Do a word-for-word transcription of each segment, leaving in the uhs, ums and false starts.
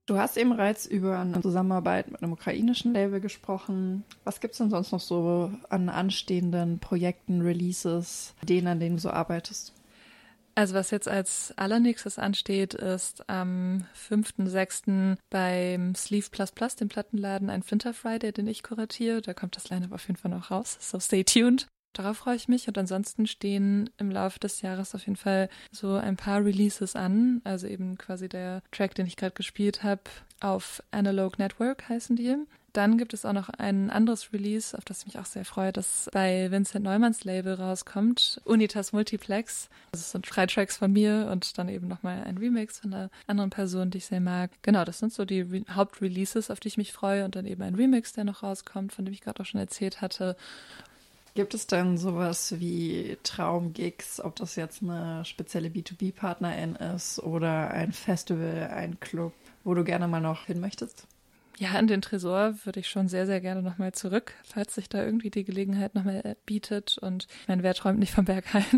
Du hast eben bereits über eine Zusammenarbeit mit einem ukrainischen Label gesprochen. Was gibt es denn sonst noch so an anstehenden Projekten, Releases, denen, an denen du so arbeitest? Also was jetzt als allernächstes ansteht, ist am fünften sechsten beim Sleeve Plus Plus, dem Plattenladen, ein Flinter Friday, den ich kuratiere. Da kommt das Line-Up auf jeden Fall noch raus, so stay tuned. Darauf freue ich mich. Und ansonsten stehen im Laufe des Jahres auf jeden Fall so ein paar Releases an. Also eben quasi der Track, den ich gerade gespielt habe, auf Analog Network heißen die. Dann gibt es auch noch ein anderes Release, auf das ich mich auch sehr freue, das bei Vincent Neumanns Label rauskommt, Unitas Multiplex. Das sind drei Tracks von mir und dann eben nochmal ein Remix von einer anderen Person, die ich sehr mag. Genau, das sind so die Re- Hauptreleases, auf die ich mich freue, und dann eben ein Remix, der noch rauskommt, von dem ich gerade auch schon erzählt hatte. Gibt es denn sowas wie Traumgigs, ob das jetzt eine spezielle B zwei B-Partnerin ist oder ein Festival, ein Club, wo du gerne mal noch hin möchtest? Ja, in den Tresor würde ich schon sehr, sehr gerne nochmal zurück, falls sich da irgendwie die Gelegenheit nochmal bietet. Und ich meine, wer träumt nicht vom Berghain?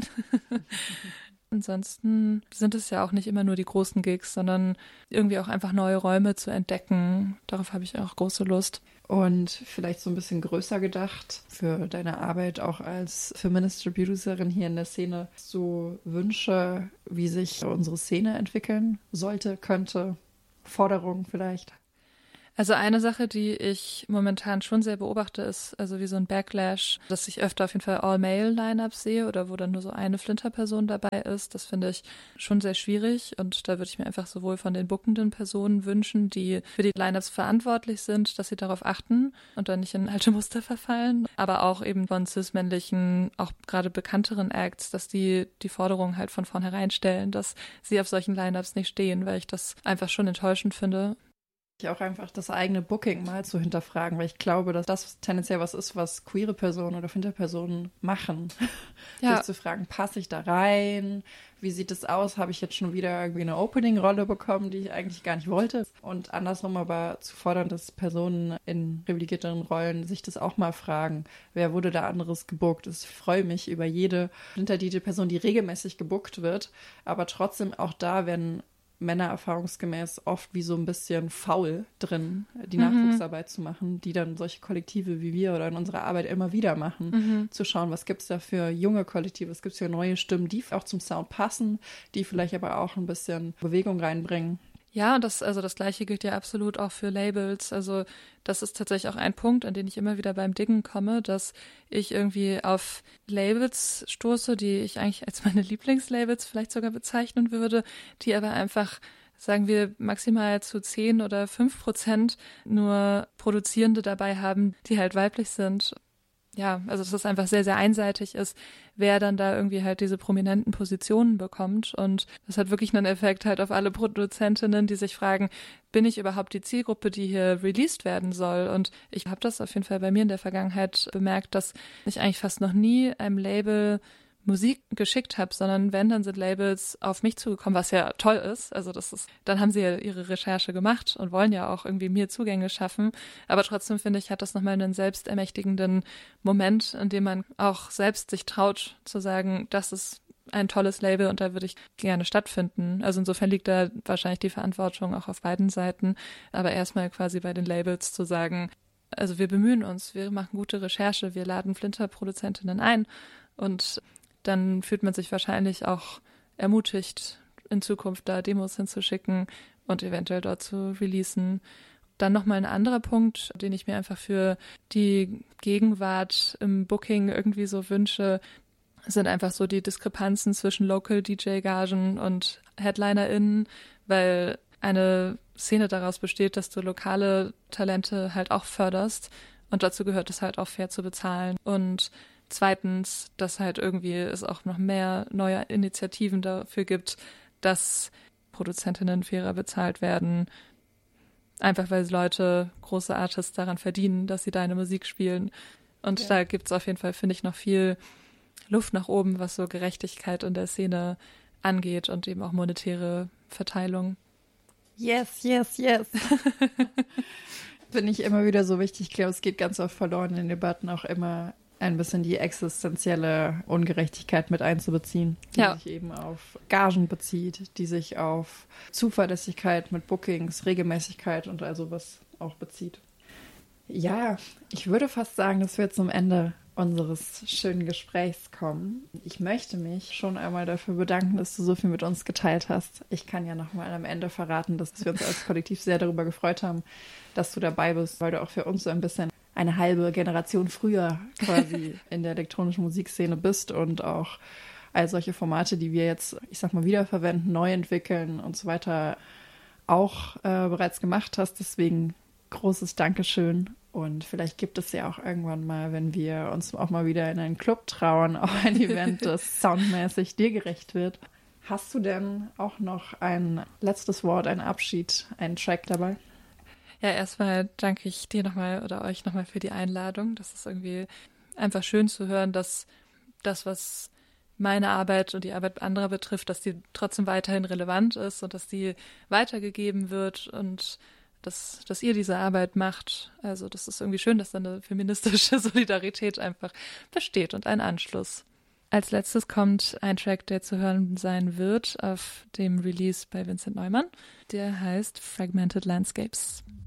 Ansonsten sind es ja auch nicht immer nur die großen Gigs, sondern irgendwie auch einfach neue Räume zu entdecken. Darauf habe ich auch große Lust. Und vielleicht so ein bisschen größer gedacht für deine Arbeit auch als Feminist Producerin hier in der Szene. So Wünsche, wie sich unsere Szene entwickeln sollte, könnte, Forderungen vielleicht? Also eine Sache, die ich momentan schon sehr beobachte, ist also wie so ein Backlash, dass ich öfter auf jeden Fall All-Male-Lineups sehe oder wo dann nur so eine Flinter-Person dabei ist. Das finde ich schon sehr schwierig, und da würde ich mir einfach sowohl von den bookenden Personen wünschen, die für die Lineups verantwortlich sind, dass sie darauf achten und dann nicht in alte Muster verfallen, aber auch eben von cis-männlichen, auch gerade bekannteren Acts, dass die die Forderung halt von vornherein stellen, dass sie auf solchen Lineups nicht stehen, weil ich das einfach schon enttäuschend finde. Auch einfach das eigene Booking mal zu hinterfragen, weil ich glaube, dass das tendenziell was ist, was queere Personen oder Finterpersonen machen. Ja. Sich zu fragen, passe ich da rein? Wie sieht es aus? Habe ich jetzt schon wieder irgendwie eine Opening-Rolle bekommen, die ich eigentlich gar nicht wollte? Und andersrum aber zu fordern, dass Personen in privilegierteren Rollen sich das auch mal fragen. Wer wurde da anderes gebookt? Ich freue mich über jede Flinter-D J-Person, die regelmäßig gebookt wird, aber trotzdem auch da werden Männer erfahrungsgemäß oft wie so ein bisschen faul drin, die Mhm. Nachwuchsarbeit zu machen, die dann solche Kollektive wie wir oder in unserer Arbeit immer wieder machen, Mhm. zu schauen, was gibt es da für junge Kollektive, was gibt es für neue Stimmen, die auch zum Sound passen, die vielleicht aber auch ein bisschen Bewegung reinbringen. Ja, das, also das Gleiche gilt ja absolut auch für Labels. Also das ist tatsächlich auch ein Punkt, an den ich immer wieder beim Diggen komme, dass ich irgendwie auf Labels stoße, die ich eigentlich als meine Lieblingslabels vielleicht sogar bezeichnen würde, die aber einfach, sagen wir, maximal zu zehn oder fünf Prozent nur Produzierende dabei haben, die halt weiblich sind. Ja, also dass es einfach sehr, sehr einseitig ist, wer dann da irgendwie halt diese prominenten Positionen bekommt. Und das hat wirklich einen Effekt halt auf alle Produzentinnen, die sich fragen, bin ich überhaupt die Zielgruppe, die hier released werden soll? Und ich habe das auf jeden Fall bei mir in der Vergangenheit bemerkt, dass ich eigentlich fast noch nie einem Label Musik geschickt habe, sondern wenn, dann sind Labels auf mich zugekommen, was ja toll ist. Also das ist, dann haben sie ja ihre Recherche gemacht und wollen ja auch irgendwie mir Zugänge schaffen. Aber trotzdem finde ich, hat das nochmal einen selbstermächtigenden Moment, in dem man auch selbst sich traut zu sagen, das ist ein tolles Label und da würde ich gerne stattfinden. Also insofern liegt da wahrscheinlich die Verantwortung auch auf beiden Seiten. Aber erstmal quasi bei den Labels zu sagen, also wir bemühen uns, wir machen gute Recherche, wir laden Flinter-Produzentinnen ein, und dann fühlt man sich wahrscheinlich auch ermutigt, in Zukunft da Demos hinzuschicken und eventuell dort zu releasen. Dann nochmal ein anderer Punkt, den ich mir einfach für die Gegenwart im Booking irgendwie so wünsche, sind einfach so die Diskrepanzen zwischen Local-D J-Gagen und HeadlinerInnen, weil eine Szene daraus besteht, dass du lokale Talente halt auch förderst, und dazu gehört es halt auch fair zu bezahlen. Und zweitens, dass halt irgendwie es auch noch mehr neue Initiativen dafür gibt, dass Produzentinnen fairer bezahlt werden. Einfach weil Leute, große Artists daran verdienen, dass sie deine Musik spielen. Und ja, da gibt's auf jeden Fall, finde ich, noch viel Luft nach oben, was so Gerechtigkeit in der Szene angeht und eben auch monetäre Verteilung. Yes, yes, yes. Finde ich immer wieder so wichtig. Ich glaube, es geht ganz oft verloren in den Debatten auch immer ein bisschen die existenzielle Ungerechtigkeit mit einzubeziehen, die Ja. sich eben auf Gagen bezieht, die sich auf Zuverlässigkeit mit Bookings, Regelmäßigkeit und also was auch bezieht. Ja, ich würde fast sagen, dass wir zum Ende unseres schönen Gesprächs kommen. Ich möchte mich schon einmal dafür bedanken, dass du so viel mit uns geteilt hast. Ich kann ja nochmal am Ende verraten, dass wir uns als Kollektiv sehr darüber gefreut haben, dass du dabei bist, weil du auch für uns so ein bisschen eine halbe Generation früher quasi in der elektronischen Musikszene bist und auch all solche Formate, die wir jetzt, ich sag mal, wiederverwenden, neu entwickeln und so weiter, auch äh, bereits gemacht hast. Deswegen großes Dankeschön. Und vielleicht gibt es ja auch irgendwann mal, wenn wir uns auch mal wieder in einen Club trauen, auch ein Event, das soundmäßig dir gerecht wird. Hast du denn auch noch ein letztes Wort, einen Abschied, einen Track dabei? Ja, erstmal danke ich dir nochmal oder euch nochmal für die Einladung. Das ist irgendwie einfach schön zu hören, dass das, was meine Arbeit und die Arbeit anderer betrifft, dass die trotzdem weiterhin relevant ist und dass die weitergegeben wird und dass, dass ihr diese Arbeit macht. Also das ist irgendwie schön, dass da eine feministische Solidarität einfach besteht und ein Anschluss. Als letztes kommt ein Track, der zu hören sein wird auf dem Release bei Vincent Neumann. Der heißt Fragmented Landscapes.